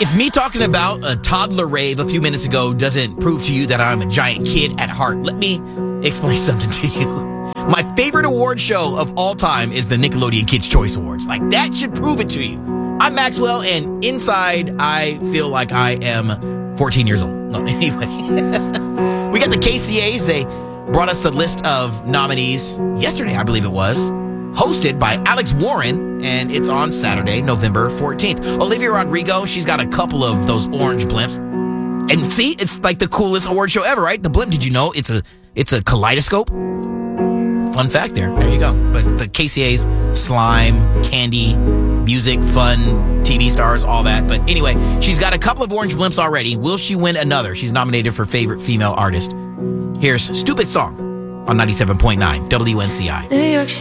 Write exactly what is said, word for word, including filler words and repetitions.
If me talking about a toddler rave a few minutes ago doesn't prove to you that I'm a giant kid at heart, let me explain something to you. My favorite award show of all time is the Nickelodeon Kids' Choice Awards. Like, that should prove it to you. I'm Maxwell, and inside, I feel like I am fourteen years old. No, anyway. We got the K C As. They brought us the list of nominees yesterday, I believe it was, hosted by Alex Warren, and it's on Saturday, November fourteenth. Olivia Rodrigo, she's got a couple of those orange blimps. And see, it's like the coolest award show ever, right? The blimp, did you know it's a it's a kaleidoscope? Fun fact there. There you go. But the K C As, slime, candy, music, fun, T V stars, all that. But anyway, she's got a couple of orange blimps already. Will she win another? She's nominated for favorite female artist. Here's Stupid Song on ninety-seven point nine W N C I. New York